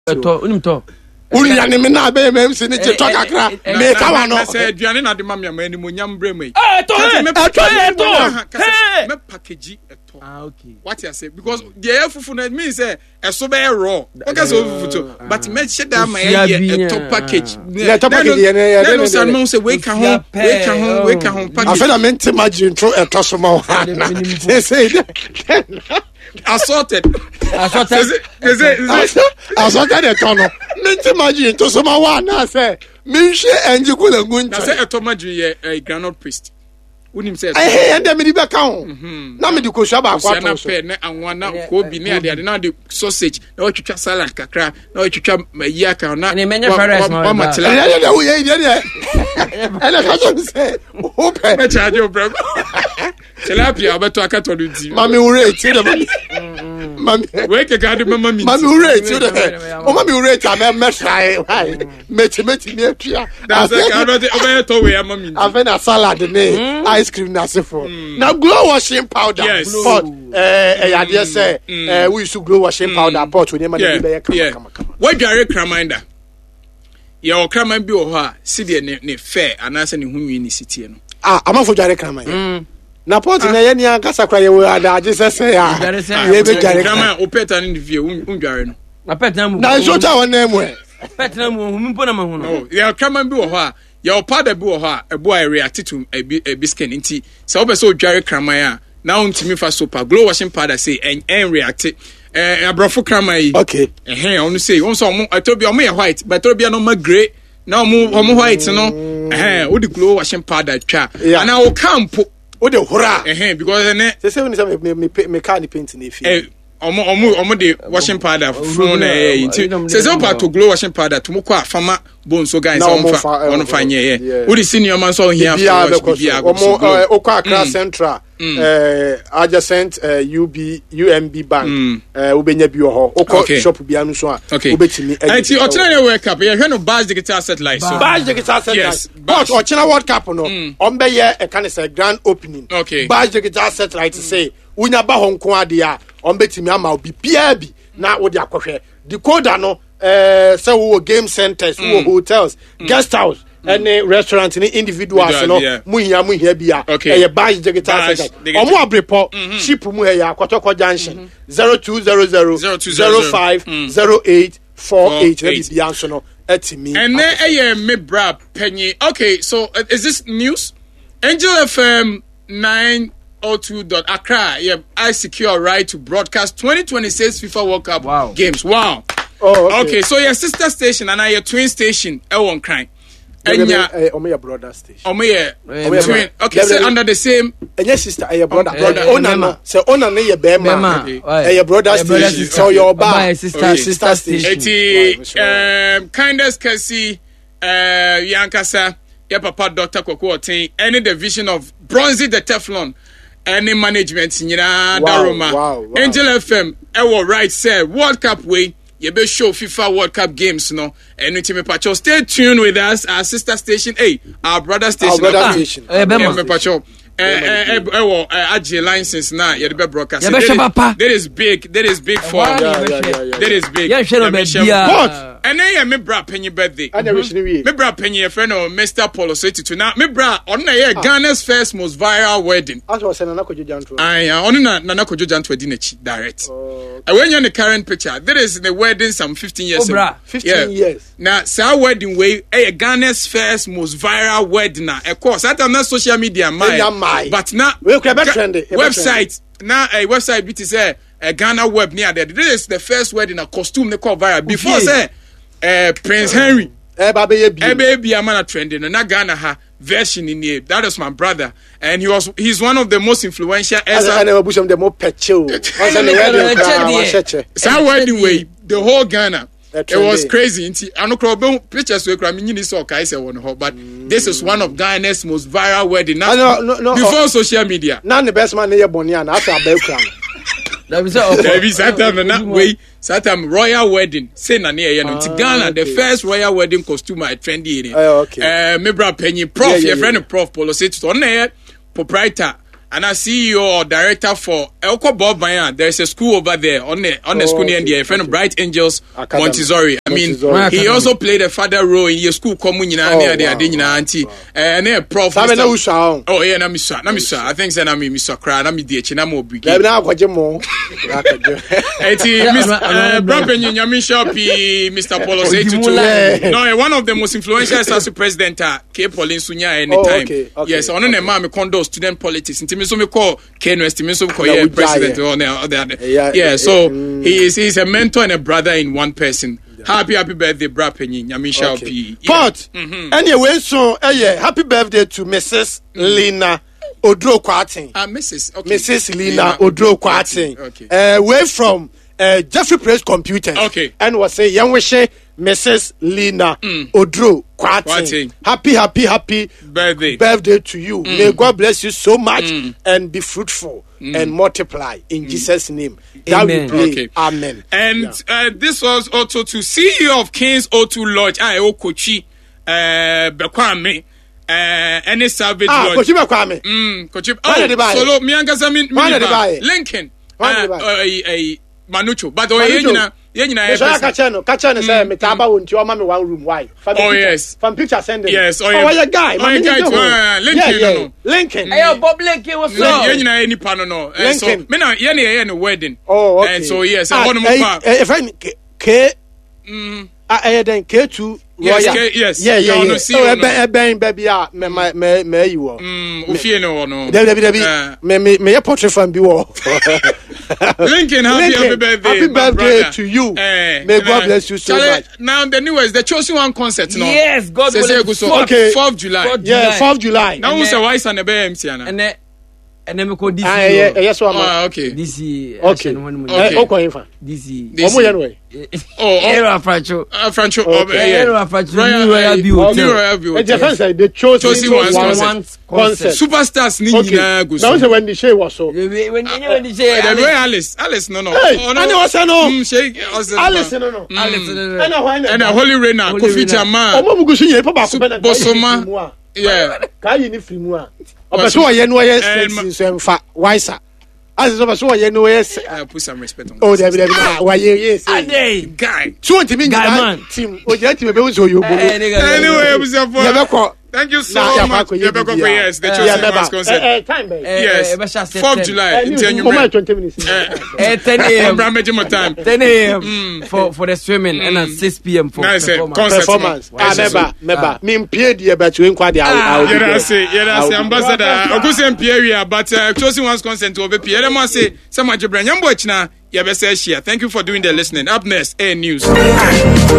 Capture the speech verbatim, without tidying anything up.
to unim to Unya ni me na be me msi ni che to kakra me ka wa no say aduane na de ma me mani mo nyam bre mai eh to eh to me package eto ah okay what you say because the fufu na mean say eso be raw okay so fufu to but me che da ma ye eto package na to package ye na no so no say we ka ho we ka ho we ka ho package afena me imagine through eto so ma say say assorted assorted is it assorted eto no me imagine to so ma wa na say me hwe enji ko la guncha na say eto maggi ye granite paste unim say eh ende me di be ka ho na me di ko sha ba kwa to so na anwa na ko bi ne ade na de sausage na otwitwa salad kakra na otwitwa mayi aka na ne menye fares ma ma tela ya ya wo ye ye ene ka so say open me charge o bro tilapia obeto akato do di mami ure ti de mami we ke gade mama mi mami ure ti de o mami ure ta me me try why meti meti me atua na say ka no de obeto we mama mi avena salad ne ice cream na sefo na glow washing powder pot eh eh ade say eh we use glow washing powder pot we ma na be be kama kama we dware kraminder ye o kraman bi o ho a sidie ne ne fair anase ne hunwi ni sitie no ah amafo dware kraman na pot na ye ni ankasa kwa ye we adaje sese ya ye be dware kraman o peta ni vie undware no na peta mu na so ta wona mu e peta mu hu mpo na ma hu no ye kraman bi o ho a ye o pada bi o ho a ebo a react to a biscuit nti se o be so dware kraman a na untimi fa super glow washing powder say en en react eh abrofo kraman yi okay eh onu say won so omo atobi omo ye white but atobi no ma grey na omo omo white no eh o di glow washing powder twa ana o campo o de hora eh because ne say say me me me car ni paint na fi eh omo omo omo de washing powder from na eh nti say say part to glow washing powder to mo kwa fama bon so guys on fa on fa nye eh o di senior man so here for bia omo okwa Accra Central eh adjacent U B U M B bank eh ubenya bi ho okọ shop bia no so a obetimi enti ochina ne world cup ye hwe no Bash Digital Satellite so Bash Digital Satellite but ochina world cup no on be ye e kan say grand opening Bash Digital Satellite say unya ba ho nko ade a on betimi ama obi bia bi na wo de akohwe decoder no eh say wo game centers wo hotels guest house any restaurant any individuals no muhia muhia bia eh Bash Digital Satellite omo abrepo ship mu he ya Kotoko junction zero two zero zero zero five zero eight four eight let be answer no etimi and then eh me bra penny okay so uh, is this news Angel F M nine oh two dot Accra yeah I secure right to broadcast twenty twenty-six FIFA World Cup wow. games wow oh okay. okay so your sister station and your twin station e won cry enya omo your brother station omo your twin okay so under the same enya sister your brother brother ona na say ona na your bema eh your brother station so your ba sister sister station eti um kindness kasi uh yankasa your papa Doctor Koko Otin any division of Bronzy the Teflon any management nyina Daroma Angel F M e wo right say World Cup way you be show FIFA World Cup games no and you me pacho stay tuned with us our sister station hey our brother station our brother station eh be pacho eh eh eh ag license na you be broadcast that is big that is big for that is big yeah share but and then me bra penny birthday me bra penny friend of Mister Polo eighty-two now me bra on na yeah Ghana's first most viral wedding as was na Kojo Janto ah on na na Kojo Janto di nachi direct and when you in the current picture there is the wedding some fifteen years ago fifteen years now sa wedding way eh Ghana's first most viral wedding na of course that am not social media my but now website now a website bit is a Ghana web near there this is the first wedding a costume they call viral before say Uh, Prince Henry, eh, baby, baby, I'm on trending, and I Ghana ha version in here. That is my brother, and he was he's one of the most influential. I never push him the more pecho. So anyway, the whole Ghana, it was crazy. I know crowd pictures we crowd mini so kai say one ho, but this is one of Ghana's most viral wedding. Now, no, no, no, before social media. Now the best man here Bonian after a bell crown. That was all. Maybe Saturday that way. Saturday royal wedding. Say na near you know. Ghana the first royal wedding costume I trendy in. Oh okay. Uh, me bra penny prof your friend prof Polo said to on there proprietor and a C E O or director for Elko Bob Bayan. There's a school over there on the on the oh, school near okay, the friend okay. of Bright Angels Academy. Montessori. I mean, Montessori. He also played a father role in your school. Communina near the Adina auntie and a prof. Oh yeah, na Mister na Mister I think say na me Mister Kra na me die chi na mo big. Na na kwaje mo. Eti Mister Brompen Nyamisha P Mister Polo say to no one of the most influential as president K Pauline Sunya anytime. Yes, on the man me condo student politics. Inti me so me call K N U S me so call yeah president or the yeah so he is he's a mentor and a brother in one person. Happy happy birthday Brompen Nyamisha P. But anyway so eh happy birthday to Missus Lina Odro Kwatin. Ah, Missus Okay. Missus Lina Odro Kwatin. Okay. Uh, way from uh, Jeffrey Praise Computers. Okay. And was say young wish Missus Lina mm. Odro Kwatin. Happy, happy, happy birthday birthday to you. Mm. May God bless you so much mm. and be fruitful mm. and multiply in mm. Jesus' name. Amen. That we pray. Okay. Amen. And yeah. uh, this was also to C E O of King's O two Lodge. I O Kochi uh, Bekwame. Uh, any savage ah, lodge. Ah, Kochi Mm, Kochi. Oh, solo. Me and Gazamin. Lincoln. Uh, a Manucho. But oh, Yenina, Yenina. So I catch no, catch no. Say me taba won't you mama one room. Why? Oh yes. From picture sending. Yes. Oh yeah. Oh yeah, guy. Oh yeah, Lincoln. Lincoln. Hey, Bob Lincoln. What's up? Yenina any pano no. So me na Yenina any wedding. Oh okay. And so yes, I want to move. If I K. Mm. I then K two. Yes, K, yes. Yeah, yeah, yeah. So, eh, ben, ben, baby, ah, me, me, me, me, you are. Hmm, ufie no, no. Debbie, Debbie, me, me, me, a portrait from you. Lincoln, happy, happy birthday, happy birthday to you. Eh, May God bless you so Charlie, much. Now the newest, the chosen one concert, no. Yes, God bless you. Okay, fourth of July. Yeah, fourth of July. Now who's a wise and a B M C, and then. And then we call D C. Ah, yeah, yes, one. Ah, okay. D C. Okay. Okay. Okay. D C. Omo yanwe. Oh, Era Francho. Ah, Francho. Okay. Era Francho. Royal View. Royal View. The defense side, the chosen one concert. Superstars ni nyina go so. Now when the show was so. When when the show. The way Alice, Alice no no. Oh no. Ani wasa no. Mm, shake. Alice no no. Alice no no. Ana when. Ana Holy Rainer, Kofi Chama. Omo mugusu ye papa ko bena. Bosoma. Yeah. Ka yi ni frimu a. Opeso ye no ye sense so emfa wiser. As so so ye no ye put some respect on. Oh David David why ye yes. Ade guy. So ntimi guy team. O je team be so yo bolo. Anyway, we say for. Thank you so nah, much. Yeah, back yes, the chosen uh, one's concert. Uh, uh, time, babe. Yes, fourth of July. In January. twenty minutes. ten a.m. time. ten a.m. for for the swimming mm. and at six p.m. for nice, performance. Concert, performance. Ah, remember, remember. Me impie the but you inquire the. Yeah, that's it. Yeah, that's it. Ambassador. Ogusi impie but chosen one's concert to be. Let me say, some of Jebran Yambo China. Yeah, be say share. Thank you for doing the listening. Up next, A News.